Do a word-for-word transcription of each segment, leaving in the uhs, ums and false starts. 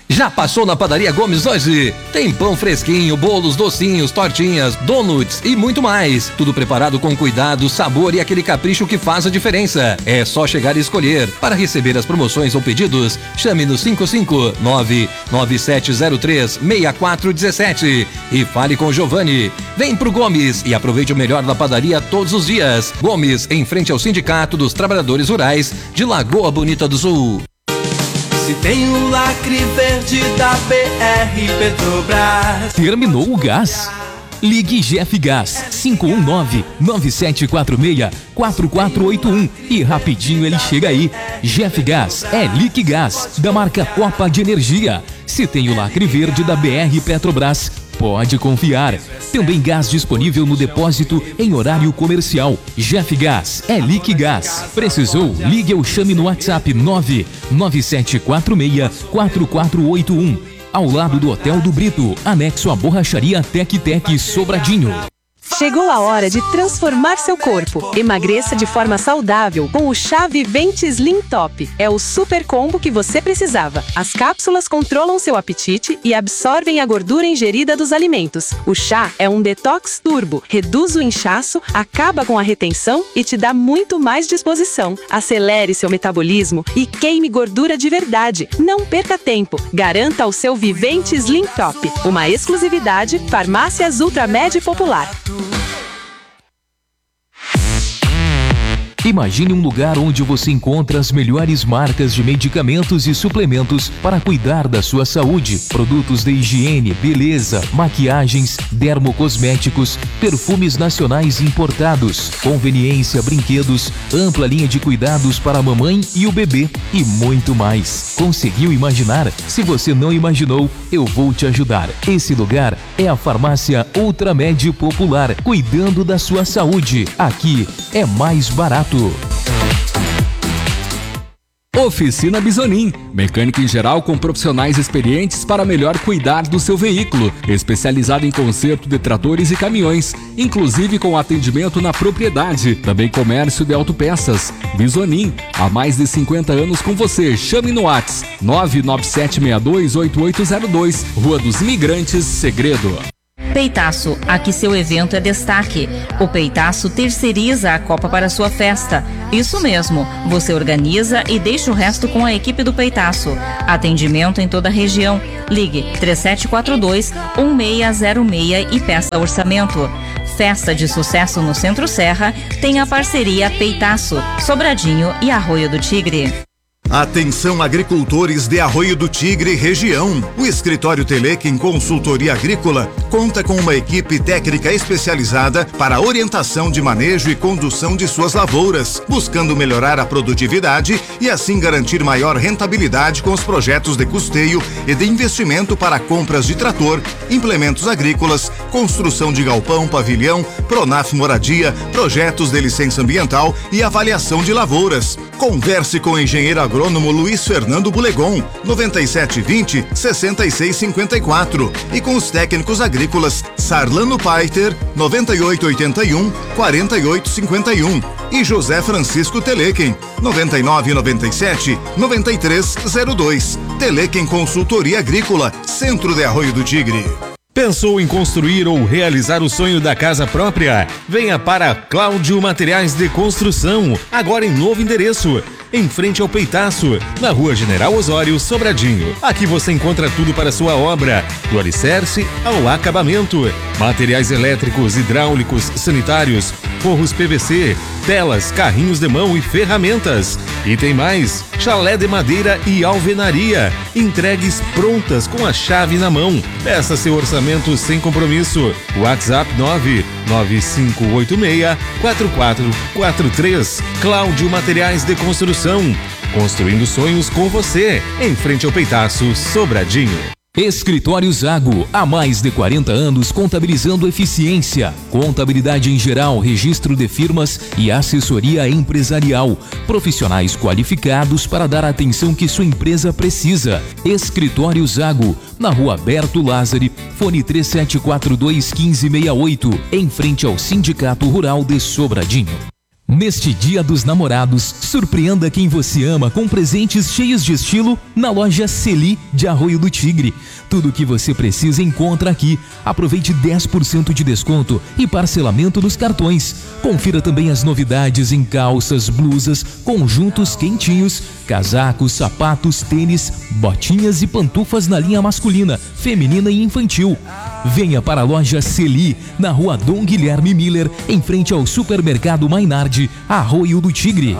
Já passou na Padaria Gomes hoje? Tem pão fresquinho, bolos, docinhos, tortinhas, donuts e muito mais. Tudo preparado com cuidado, sabor e aquele capricho que faz a diferença. É só chegar e escolher. Para receber as promoções ou pedidos, chame no cinco cinco nove nove sete zero três seis quatro um sete e fale com Giovanni. Vem pro Gomes e aproveite o melhor da padaria todos os dias. Gomes, em frente ao Sindicato dos Trabalhadores Rurais de Lagoa Bonita do Sul. Se tem o lacre verde da B R Petrobras. Terminou o gás? Ligue G F Gás cinco um nove, nove sete quatro seis, quatro quatro oito um e rapidinho ele chega aí. G F Gás é Liquigás, da marca Copa de Energia. Se tem o lacre verde da B R Petrobras, pode confiar. Também gás disponível no depósito em horário comercial. G F Gás é Liquigás. Precisou? Ligue ou chame no WhatsApp nove nove sete quatro seis, quatro quatro oito um. Ao lado do Hotel do Brito, anexo à borracharia Tec Tec Sobradinho. Chegou a hora de transformar seu corpo. Emagreça de forma saudável com o Chá Vivente Slim Top. É o super combo que você precisava. As cápsulas controlam seu apetite e absorvem a gordura ingerida dos alimentos. O chá é um detox turbo, reduz o inchaço, acaba com a retenção e te dá muito mais disposição. Acelere seu metabolismo e queime gordura de verdade. Não perca tempo. Garanta o seu Vivente Slim Top. Uma exclusividade Farmácias Ultramed Popular. Imagine um lugar onde você encontra as melhores marcas de medicamentos e suplementos para cuidar da sua saúde. Produtos de higiene, beleza, maquiagens, dermocosméticos, perfumes nacionais importados, conveniência, brinquedos, ampla linha de cuidados para a mamãe e o bebê e muito mais. Conseguiu imaginar? Se você não imaginou, eu vou te ajudar. Esse lugar é a Farmácia Ultramed Popular, cuidando da sua saúde. Aqui é mais barato. Oficina Bisonin, mecânica em geral com profissionais experientes para melhor cuidar do seu veículo, especializada em conserto de tratores e caminhões, inclusive com atendimento na propriedade, também comércio de autopeças. Bisonin, há mais de cinquenta anos com você. Chame no WhatsApp nove nove sete seis dois oito oito zero dois, Rua dos Imigrantes, Segredo. Peitaço, aqui seu evento é destaque. O Peitaço terceiriza a Copa para sua festa. Isso mesmo, você organiza e deixa o resto com a equipe do Peitaço. Atendimento em toda a região. Ligue três sete quatro dois, um seis zero seis e peça orçamento. Festa de sucesso no Centro Serra tem a parceria Peitaço, Sobradinho e Arroio do Tigre. Atenção agricultores de Arroio do Tigre região. O escritório Telequim Consultoria Agrícola conta com uma equipe técnica especializada para orientação de manejo e condução de suas lavouras, buscando melhorar a produtividade e assim garantir maior rentabilidade com os projetos de custeio e de investimento para compras de trator, implementos agrícolas, construção de galpão, pavilhão, Pronaf Moradia, projetos de licença ambiental e avaliação de lavouras. Converse com o engenheiro agrônomo Luiz Fernando Bulegon, nove sete dois zero, seis seis cinco quatro, e com os técnicos agrícolas Sarlano Paiter, nove oito oito um, quatro oito cinco um, e José Francisco Telequim, nove nove nove sete, nove três zero dois. Telequim Consultoria Agrícola, Centro de Arroio do Tigre. Pensou em construir ou realizar o sonho da casa própria? Venha para Cláudio Materiais de Construção, agora em novo endereço, em frente ao Peitaço, na Rua General Osório, Sobradinho. Aqui você encontra tudo para sua obra, do alicerce ao acabamento, materiais elétricos, hidráulicos, sanitários, forros P V C, telas, carrinhos de mão e ferramentas. E tem mais, chalé de madeira e alvenaria, entregues prontas com a chave na mão. Peça seu orçamento sem compromisso. WhatsApp nove nove cinco oito seis, quatro quatro quatro três. Cláudio Materiais de Construção, construindo sonhos com você, em frente ao Peitaço, Sobradinho. Escritório Zago, há mais de quarenta anos contabilizando eficiência, contabilidade em geral, registro de firmas e assessoria empresarial. Profissionais qualificados para dar a atenção que sua empresa precisa. Escritório Zago, na Rua Berto Lázari, fone três sete quatro dois, um cinco seis oito, em frente ao Sindicato Rural de Sobradinho. Neste Dia dos Namorados, surpreenda quem você ama com presentes cheios de estilo na loja Celi de Arroio do Tigre. Tudo o que você precisa encontra aqui. Aproveite dez por cento de desconto e parcelamento nos cartões. Confira também as novidades em calças, blusas, conjuntos quentinhos, casacos, sapatos, tênis, botinhas e pantufas na linha masculina, feminina e infantil. Venha para a loja Celi, na rua Dom Guilherme Miller, em frente ao supermercado Mainardi, Arroio do Tigre.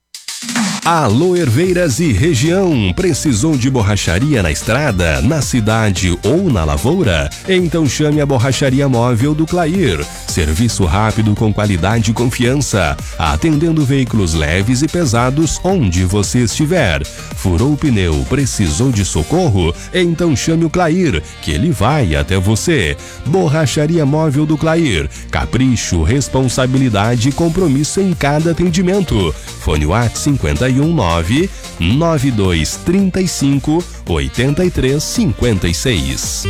Alô Herveiras e região, precisou de borracharia na estrada, na cidade ou na lavoura? Então chame a Borracharia Móvel do Clair. Serviço rápido com qualidade e confiança, atendendo veículos leves e pesados onde você estiver. Furou o pneu, precisou de socorro? Então chame o Clair, que ele vai até você. Borracharia Móvel do Clair. Capricho, responsabilidade e compromisso em cada atendimento. Fone WhatsApp cinquenta e um nove nove dois trinta e cinco oitenta e três cinquenta e seis.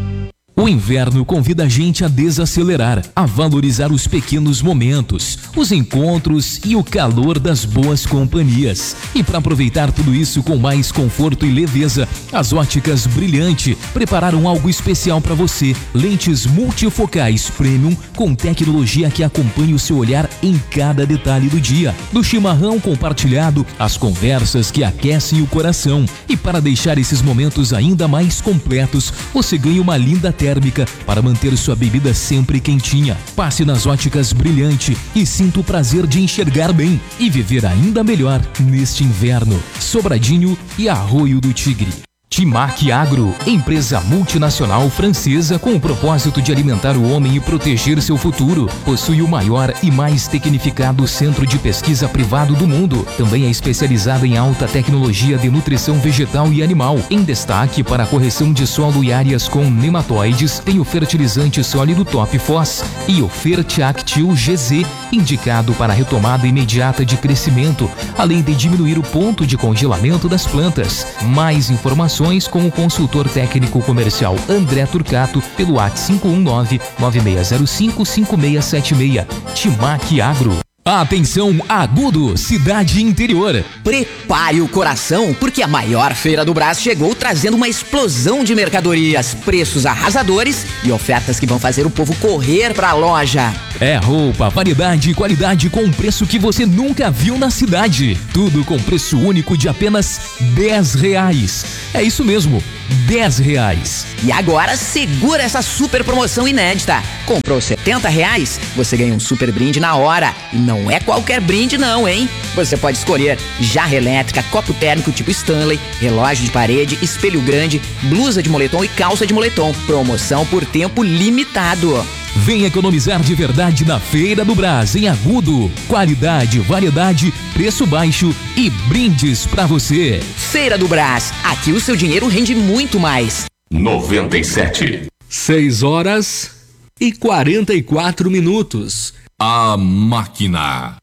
O inverno convida a gente a desacelerar, a valorizar os pequenos momentos, os encontros e o calor das boas companhias. E para aproveitar tudo isso com mais conforto e leveza, as Óticas Brilhante prepararam algo especial para você. Lentes multifocais premium com tecnologia que acompanha o seu olhar em cada detalhe do dia. Do chimarrão compartilhado, às conversas que aquecem o coração. E para deixar esses momentos ainda mais completos, você ganha uma linda térmica para manter sua bebida sempre quentinha. Passe nas Óticas Brilhante e sinta o prazer de enxergar bem e viver ainda melhor neste inverno. Sobradinho e Arroio do Tigre. Timac Agro, empresa multinacional francesa com o propósito de alimentar o homem e proteger seu futuro. Possui o maior e mais tecnificado centro de pesquisa privado do mundo. Também é especializada em alta tecnologia de nutrição vegetal e animal. Em destaque para a correção de solo e áreas com nematóides, tem o fertilizante sólido Top Phos e o Fertiactil G Z, indicado para a retomada imediata de crescimento, além de diminuir o ponto de congelamento das plantas. Mais informações com o consultor técnico comercial André Turcato pelo WhatsApp cinco um nove nove seis zero cinco cinco seis sete seis. Timac Agro. Atenção, Agudo, cidade interior. Prepare o coração, porque a maior feira do Brás chegou trazendo uma explosão de mercadorias, preços arrasadores e ofertas que vão fazer o povo correr pra loja. É roupa, variedade e qualidade com um preço que você nunca viu na cidade. Tudo com preço único de apenas dez reais. É isso mesmo, dez reais. E agora segura essa super promoção inédita. Comprou setenta reais, você ganha um super brinde na hora. E não é qualquer brinde não, hein? Você pode escolher jarra elétrica, copo térmico tipo Stanley, relógio de parede, espelho grande, blusa de moletom e calça de moletom. Promoção por tempo limitado. Vem economizar de verdade na Feira do Brás, em Agudo. Qualidade, variedade, preço baixo e brindes pra você. Feira do Brás, aqui o seu dinheiro rende muito mais. noventa e sete. seis horas e quarenta e quatro minutos. A Máquina.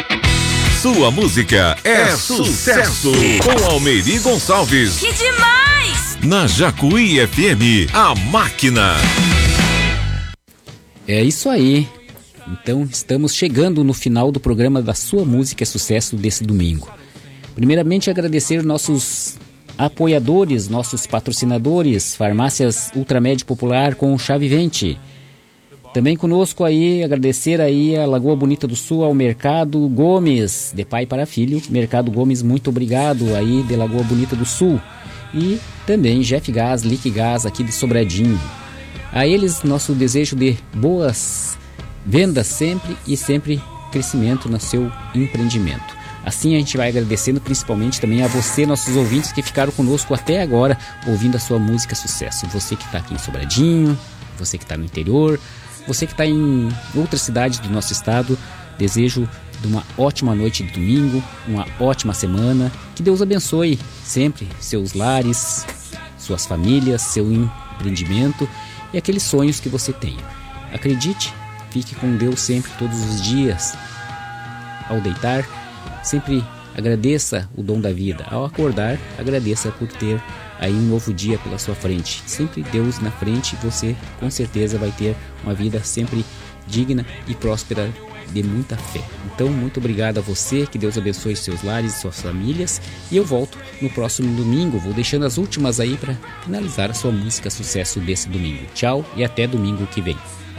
Sua música é, é sucesso. Com Almeri Gonçalves. Que demais! Na Jacuí F M, A Máquina. É isso aí. Então estamos chegando no final do programa da Sua Música é Sucesso desse domingo. Primeiramente agradecer nossos apoiadores, nossos patrocinadores, Farmácias Ultramed Popular com Chá Vivente. Também conosco aí, agradecer aí a Lagoa Bonita do Sul, ao Mercado Gomes, de pai para filho. Mercado Gomes, muito obrigado aí de Lagoa Bonita do Sul. E também Jeff Gás, Lick Gás aqui de Sobradinho. A eles, nosso desejo de boas vendas sempre e sempre crescimento no seu empreendimento. Assim a gente vai agradecendo principalmente também a você, nossos ouvintes que ficaram conosco até agora, ouvindo a Sua Música Sucesso. Você que está aqui em Sobradinho, você que está no interior, você que está em outras cidades do nosso estado, desejo de uma ótima noite de domingo, uma ótima semana. Que Deus abençoe sempre seus lares, suas famílias, seu empreendimento e aqueles sonhos que você tenha. Acredite, fique com Deus sempre, todos os dias. Ao deitar, sempre agradeça o dom da vida. Ao acordar, agradeça por ter aí um novo dia pela sua frente. Sempre Deus na frente, você com certeza vai ter uma vida sempre digna e próspera de muita fé. Então, muito obrigado a você, que Deus abençoe seus lares e suas famílias. E eu volto no próximo domingo, vou deixando as últimas aí para finalizar a sua música sucesso desse domingo. Tchau e até domingo que vem.